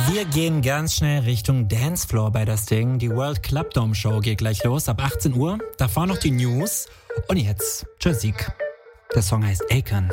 Wir gehen ganz schnell Richtung Dancefloor bei das Ding. Die World Club Dome Show geht gleich los ab 18 Uhr. Davor noch die News. Und jetzt Musik. Der Song heißt Akon.